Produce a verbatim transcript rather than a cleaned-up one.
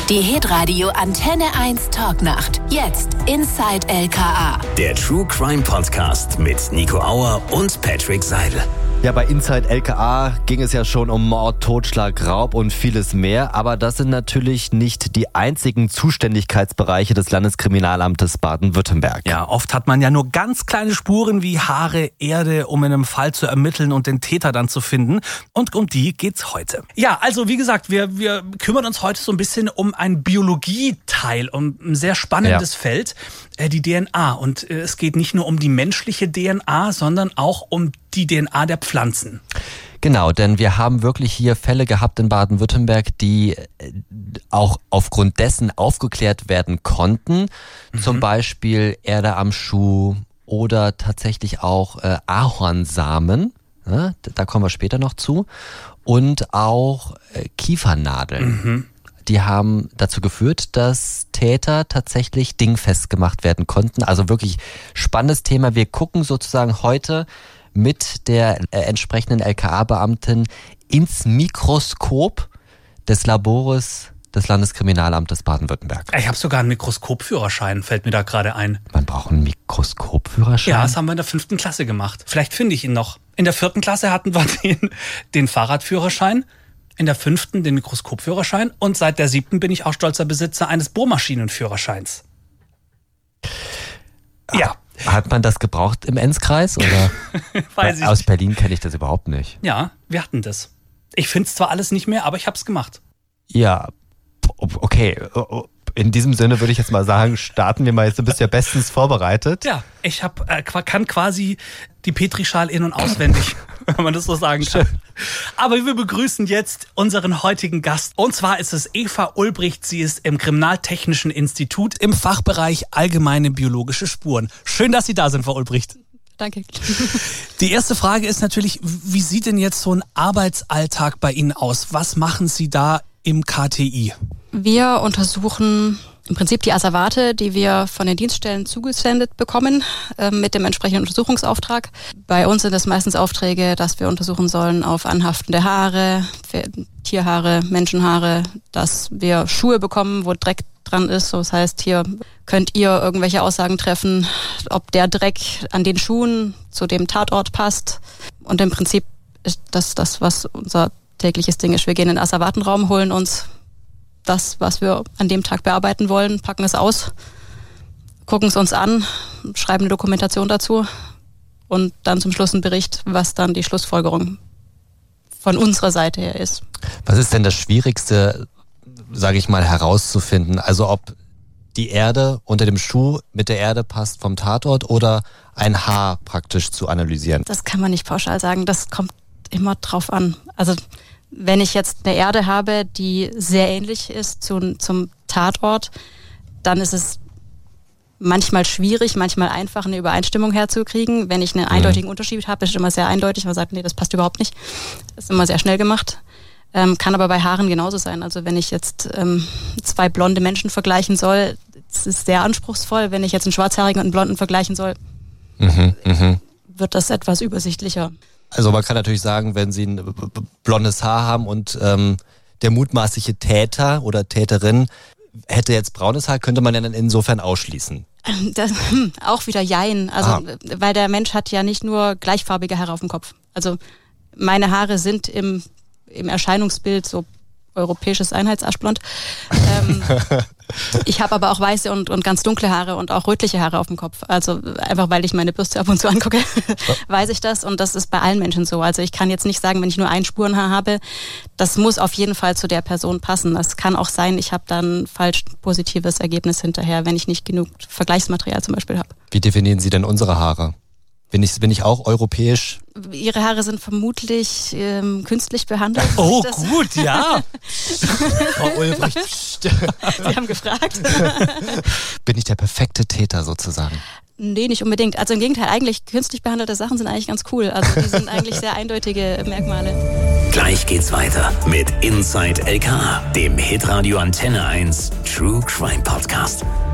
Die Hitradio Antenne eins Talknacht. Jetzt Inside L K A. Der True Crime Podcast mit Nico Auer und Patrick Seidel. Ja, bei Inside L K A ging es ja schon um Mord, Totschlag, Raub und vieles mehr. Aber das sind natürlich nicht die einzigen Zuständigkeitsbereiche des Landeskriminalamtes Baden-Württemberg. Ja, oft hat man ja nur ganz kleine Spuren wie Haare, Erde, um in einem Fall zu ermitteln und den Täter dann zu finden. Und um die geht's heute. Ja, also wie gesagt, wir, wir kümmern uns heute so ein bisschen um ein Biologieteil, um ein sehr spannendes ja. Feld, äh, die D N A. Und äh, es geht nicht nur um die menschliche D N A, sondern auch um die D N A der Pflanzen. Genau, denn wir haben wirklich hier Fälle gehabt in Baden-Württemberg, die auch aufgrund dessen aufgeklärt werden konnten. Mhm. Zum Beispiel Erde am Schuh oder tatsächlich auch äh, Ahornsamen. Ja, da kommen wir später noch zu. Und auch äh, Kiefernadeln. Mhm. Die haben dazu geführt, dass Täter tatsächlich dingfest gemacht werden konnten. Also wirklich spannendes Thema. Wir gucken sozusagen heute mit der äh, entsprechenden L K A-Beamtin ins Mikroskop des Labores des Landeskriminalamtes Baden-Württemberg. Ich habe sogar einen Mikroskopführerschein, fällt mir da gerade ein. Man braucht einen Mikroskopführerschein? Ja, das haben wir in der fünften Klasse gemacht. Vielleicht finde ich ihn noch. In der vierten Klasse hatten wir den, den Fahrradführerschein, in der fünften den Mikroskopführerschein und seit der siebten bin ich auch stolzer Besitzer eines Bohrmaschinenführerscheins. Ja. Hat man das gebraucht im Enzkreis? Oder? Weiß ich Aus nicht. Berlin kenne ich das überhaupt nicht. Ja, wir hatten das. Ich finde es zwar alles nicht mehr, aber ich habe es gemacht. Ja, okay. In diesem Sinne würde ich jetzt mal sagen, starten wir mal. Jetzt, du bist ja bestens vorbereitet. Ja, ich hab, äh, kann quasi die Petrischale in- und auswendig, wenn man das so sagen kann. Aber wir begrüßen jetzt unseren heutigen Gast. Und zwar ist es Eva Ulbricht. Sie ist im Kriminaltechnischen Institut im Fachbereich Allgemeine biologische Spuren. Schön, dass Sie da sind, Frau Ulbricht. Danke. Die erste Frage ist natürlich, wie sieht denn jetzt so ein Arbeitsalltag bei Ihnen aus? Was machen Sie da im K T I? Wir untersuchen im Prinzip die Asservate, die wir von den Dienststellen zugesendet bekommen, äh, mit dem entsprechenden Untersuchungsauftrag. Bei uns sind es meistens Aufträge, dass wir untersuchen sollen auf anhaftende Haare, Tierhaare, Menschenhaare, dass wir Schuhe bekommen, wo Dreck dran ist. Das heißt, hier könnt ihr irgendwelche Aussagen treffen, ob der Dreck an den Schuhen zu dem Tatort passt. Und im Prinzip ist das das, was unser tägliches Ding ist. Wir gehen in den Asservatenraum, holen uns das, was wir an dem Tag bearbeiten wollen, packen es aus, gucken es uns an, schreiben eine Dokumentation dazu und dann zum Schluss einen Bericht, was dann die Schlussfolgerung von unserer Seite her ist. Was ist denn das Schwierigste, sage ich mal, herauszufinden? Also ob die Erde unter dem Schuh mit der Erde passt vom Tatort oder ein Haar praktisch zu analysieren? Das kann man nicht pauschal sagen, das kommt immer drauf an. Also wenn ich jetzt eine Erde habe, die sehr ähnlich ist zu, zum Tatort, dann ist es manchmal schwierig, manchmal einfach eine Übereinstimmung herzukriegen. Wenn ich einen eindeutigen mhm. Unterschied habe, ist es immer sehr eindeutig. Man sagt, nee, das passt überhaupt nicht. Das ist immer sehr schnell gemacht. Ähm, kann aber bei Haaren genauso sein. Also wenn ich jetzt ähm, zwei blonde Menschen vergleichen soll, das ist sehr anspruchsvoll. Wenn ich jetzt einen schwarzhaarigen und einen blonden vergleichen soll, mhm, mh. wird das etwas übersichtlicher. Also man kann natürlich sagen, wenn Sie ein blondes Haar haben und ähm, der mutmaßliche Täter oder Täterin hätte jetzt braunes Haar, könnte man ja dann insofern ausschließen. Das, hm, auch wieder jein. Also, ah. weil der Mensch hat ja nicht nur gleichfarbige Haare auf dem Kopf. Also meine Haare sind im, im Erscheinungsbild so europäisches Einheitsaschblond. Ähm, ich habe aber auch weiße und, und ganz dunkle Haare und auch rötliche Haare auf dem Kopf. Also einfach, weil ich meine Bürste ab und zu angucke, weiß ich das. Und das ist bei allen Menschen so. Also ich kann jetzt nicht sagen, wenn ich nur ein Spurenhaar habe, das muss auf jeden Fall zu der Person passen. Das kann auch sein, ich habe dann falsch positives Ergebnis hinterher, wenn ich nicht genug Vergleichsmaterial zum Beispiel habe. Wie definieren Sie denn unsere Haare? Bin ich, bin ich auch europäisch? Ihre Haare sind vermutlich ähm, künstlich behandelt. Oh, gut, ja. Frau Ulbricht. Sie haben gefragt. Bin ich der perfekte Täter sozusagen? Nee, nicht unbedingt. Also im Gegenteil, eigentlich künstlich behandelte Sachen sind eigentlich ganz cool. Also die sind eigentlich sehr eindeutige Merkmale. Gleich geht's weiter mit Inside L K A, dem Hitradio Antenne eins True Crime Podcast.